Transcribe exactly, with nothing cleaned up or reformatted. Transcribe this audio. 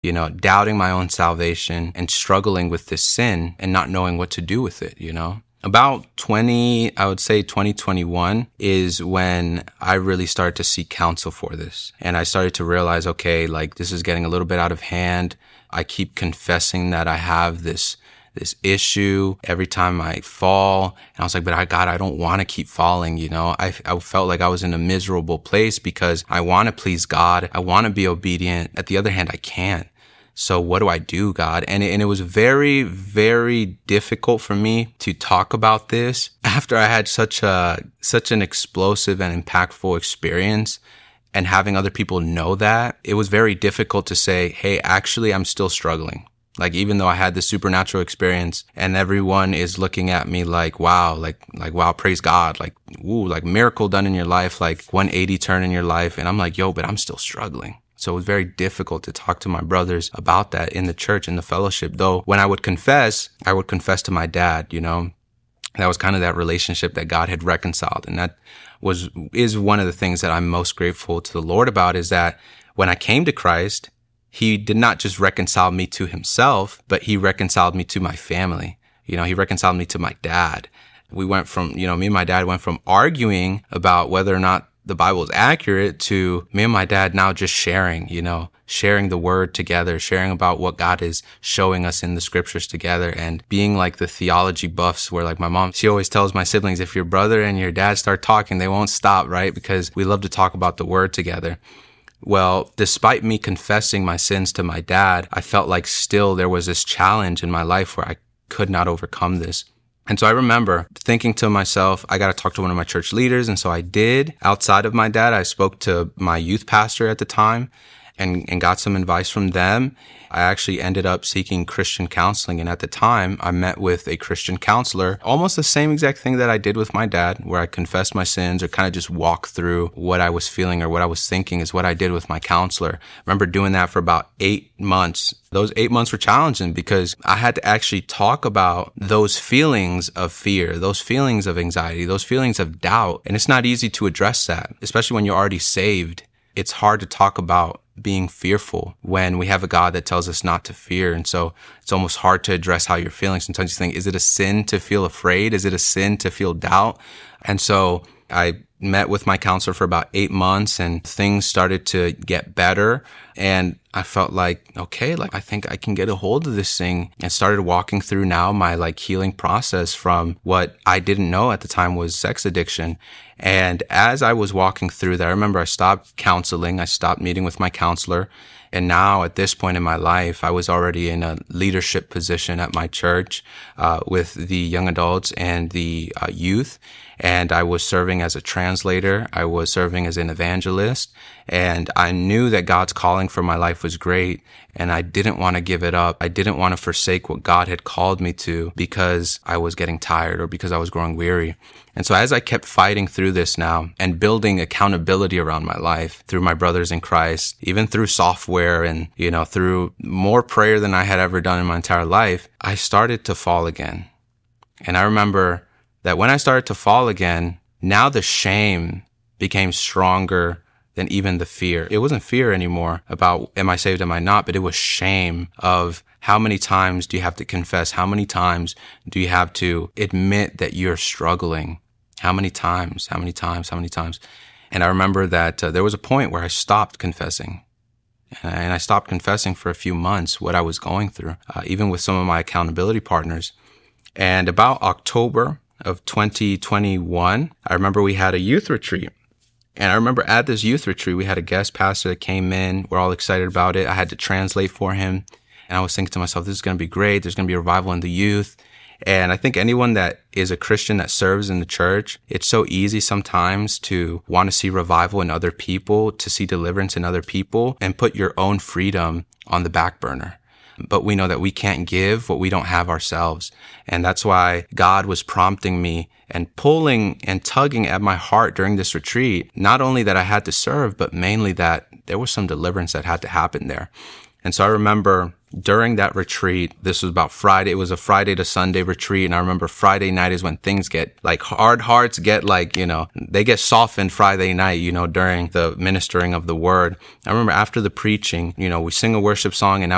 you know, doubting my own salvation and struggling with this sin and not knowing what to do with it, you know. About twenty, I would say twenty twenty-one is when I really started to seek counsel for this. And I started to realize, okay, like this is getting a little bit out of hand. I keep confessing that I have this this issue every time I fall. And I was like, but I, God, I don't want to keep falling. You know, I, I felt like I was in a miserable place because I want to please God. I want to be obedient. At the other hand, I can't. So what do I do, God? And it, and it was very, very difficult for me to talk about this after I had such a, such an explosive and impactful experience. And having other people know that, it was very difficult to say, hey, actually, I'm still struggling. Like, even though I had this supernatural experience and everyone is looking at me like, wow, like, like, wow, praise God, like, ooh, like miracle done in your life, like one eighty turn in your life. And I'm like, yo, but I'm still struggling. So it was very difficult to talk to my brothers about that in the church, in the fellowship. Though when I would confess, I would confess to my dad, you know, that was kind of that relationship that God had reconciled. And that was, is one of the things that I'm most grateful to the Lord about, is that when I came to Christ, he did not just reconcile me to himself, but he reconciled me to my family. You know, he reconciled me to my dad. We went from, you know, me and my dad went from arguing about whether or not the Bible is accurate to me and my dad now just sharing, you know, sharing the word together, sharing about what God is showing us in the scriptures together, and being like the theology buffs where, like, my mom, she always tells my siblings, if your brother and your dad start talking, they won't stop, right? Because we love to talk about the word together. Well, despite me confessing my sins to my dad, I felt like still there was this challenge in my life where I could not overcome this. And so I remember thinking to myself, I got to talk to one of my church leaders. And so I did. Outside of my dad, I spoke to my youth pastor at the time and, and got some advice from them. I actually ended up seeking Christian counseling. And at the time, I met with a Christian counselor, almost the same exact thing that I did with my dad, where I confessed my sins or kind of just walked through what I was feeling or what I was thinking, is what I did with my counselor. I remember doing that for about eight months. Those eight months were challenging because I had to actually talk about those feelings of fear, those feelings of anxiety, those feelings of doubt. And it's not easy to address that, especially when you're already saved. It's hard to talk about being fearful when we have a God that tells us not to fear. And so it's almost hard to address how you're feeling. Sometimes you think, is it a sin to feel afraid? Is it a sin to feel doubt? And so I met with my counselor for about eight months and things started to get better. And I felt like, okay, like I think I can get a hold of this thing, and started walking through now my like healing process from what I didn't know at the time was sex addiction. And as I was walking through that, I remember I stopped counseling. I stopped meeting with my counselor. And now at this point in my life, I was already in a leadership position at my church uh, with the young adults and the uh, youth. And I was serving as a translator. I was serving as an evangelist. And I knew that God's calling for my life was great. And I didn't want to give it up. I didn't want to forsake what God had called me to because I was getting tired or because I was growing weary. And so as I kept fighting through this now and building accountability around my life through my brothers in Christ, even through software and, you know, through more prayer than I had ever done in my entire life, I started to fall again. And I remember that when I started to fall again, now the shame became stronger than even the fear. It wasn't fear anymore about, am I saved, am I not? But it was shame of, how many times do you have to confess? How many times do you have to admit that you're struggling? How many times? How many times? How many times? And I remember that uh, there was a point where I stopped confessing. And I stopped confessing for a few months what I was going through, uh, even with some of my accountability partners. And about October of twenty twenty-one, I remember we had a youth retreat. And I remember at this youth retreat, we had a guest pastor that came in. We're all excited about it. I had to translate for him. And I was thinking to myself, this is going to be great. There's going to be a revival in the youth. And I think anyone that is a Christian that serves in the church, it's so easy sometimes to want to see revival in other people, to see deliverance in other people, and put your own freedom on the back burner. But we know that we can't give what we don't have ourselves. And that's why God was prompting me and pulling and tugging at my heart during this retreat, not only that I had to serve, but mainly that there was some deliverance that had to happen there. And so I remember during that retreat, this was about Friday. It was a Friday to Sunday retreat. And I remember Friday night is when things get like hard hearts get like, you know, they get softened Friday night, you know, during the ministering of the word. I remember after the preaching, you know, we sing a worship song and now